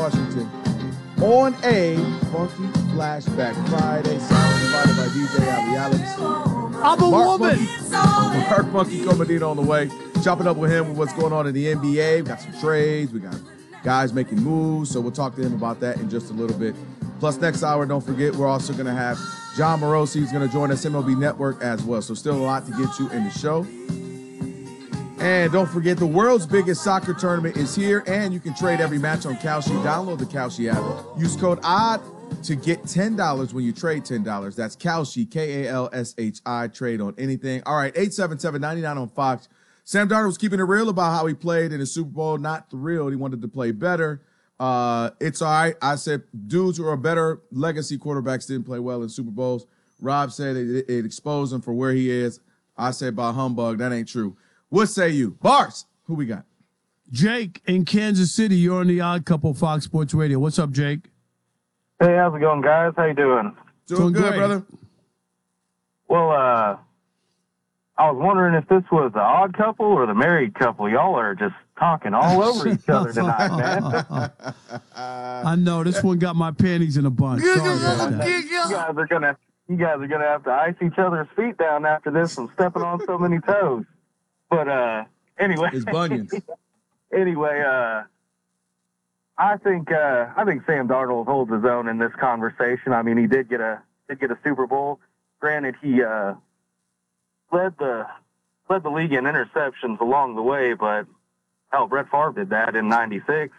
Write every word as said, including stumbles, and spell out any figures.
Washington on a Funky Flashback Friday. Sound provided by D J Ali Adams. I'm a Mark woman. Funky, Mark Funky Comedino on the way. Chopping up with him with what's going on in the N B A. We got some trades. We got guys making moves. So we'll talk to him about that in just a little bit. Plus, next hour, don't forget, we're also going to have John Morosi. He's going to join us, M L B Network as well. So still a lot to get you in the show. And don't forget, the world's biggest soccer tournament is here, and you can trade every match on Kalshi. Download the Kalshi app. Use code O D D to get ten dollars when you trade ten dollars. That's Kalshi, K A L S H I, trade on anything. All right, eight seven seven, nine nine on Fox. Sam Darnold was keeping it real about how he played in the Super Bowl. Not thrilled. He wanted to play better. Uh, it's all right. I said dudes who are better legacy quarterbacks didn't play well in Super Bowls. Rob said it, it exposed him for where he is. I said by humbug. That ain't true. What say you? Bars, who we got? Jake in Kansas City. You're on the Odd Couple Fox Sports Radio. What's up, Jake? Hey, how's it going, guys? How you doing? Doing, Doing good, great. brother. Well, uh, I was wondering if this was the odd couple or the married couple. Y'all are just talking all over each other tonight, man. I know this one got my panties in a bunch. Sorry about that. You guys are gonna, you guys are gonna have to ice each other's feet down after this from stepping on so many toes. But uh, anyway, It's bunions. anyway, uh, I think uh, I think Sam Darnold holds his own in this conversation. I mean, he did get a did get a Super Bowl. Granted, he uh, led the led the league in interceptions along the way, but hell, Brett Favre did that in ninety-six.